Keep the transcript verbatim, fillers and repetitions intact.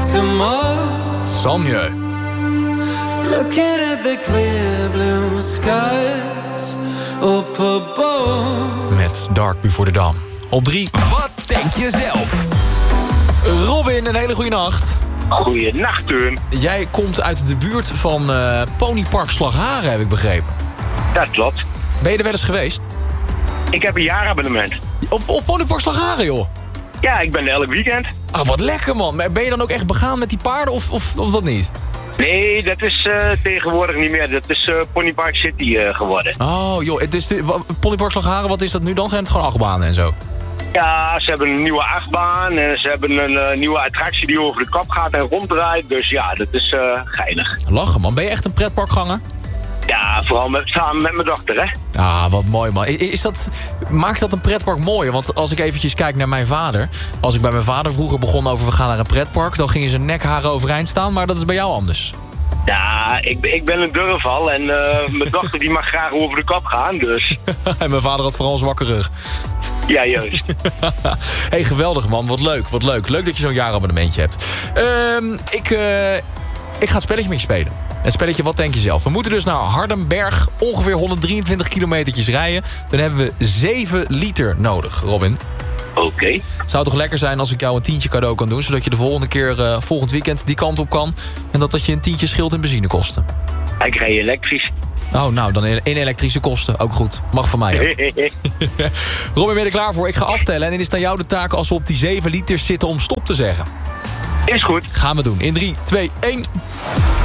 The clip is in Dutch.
tomorrow. Sanje. Looking at the clear blue skies up above. Met Dark Before the Dawn. Op drie. Wat denk je zelf? Robin, een hele goede nacht. Goeienacht, Teun. Jij komt uit de buurt van uh, Ponypark Slagharen, heb ik begrepen. Dat klopt. Ben je er wel eens geweest? Ik heb een jaarabonnement. Op, op Ponypark Slagharen, joh? Ja, ik ben er elk weekend. Ah, wat lekker, man. Maar ben je dan ook echt begaan met die paarden of, of, of dat niet? Nee, dat is uh, tegenwoordig niet meer. Dat is uh, Ponypark City uh, geworden. Oh, joh. Het is de, Ponypark Slagharen, wat is dat nu dan? Zijn het gewoon achtbanen en zo? Ja, ze hebben een nieuwe achtbaan en ze hebben een uh, nieuwe attractie die over de kap gaat en ronddraait. Dus ja, dat is uh, geinig. Lachen, man. Ben je echt een pretparkganger? Ja, vooral met, samen met mijn dochter, hè. Ah, wat mooi, man. Is dat, maakt dat een pretpark mooier? Want als ik eventjes kijk naar mijn vader. Als ik bij mijn vader vroeger begon over we gaan naar een pretpark, dan gingen zijn nekharen overeind staan. Maar dat is bij jou anders. Ja, ik, ik ben een durfal en uh, mijn dochter die mag graag over de kap gaan, dus... En mijn vader had vooral een zwakke rug. Ja, juist. Hey, geweldig, man. Wat leuk, wat leuk. Leuk dat je zo'n jaarabonnementje hebt. Uh, ik, uh, ik ga het spelletje met je spelen. Een spelletje, wat denk je zelf? We moeten dus naar Hardenberg, ongeveer honderddrieëntwintig kilometertjes rijden. Dan hebben we zeven liter nodig, Robin. Oké. Okay. Het zou toch lekker zijn als ik jou een tientje cadeau kan doen, zodat je de volgende keer, uh, volgend weekend, die kant op kan. En dat dat je een tientje scheelt in benzinekosten. Ik rij elektrisch. Oh, nou, dan in elektrische kosten. Ook goed. Mag van mij ook. Robin, ben je er klaar voor? Ik ga aftellen en dan is het aan jou de taak als we op die zeven liters zitten om stop te zeggen. Is goed. Gaan we doen. In drie, twee, één...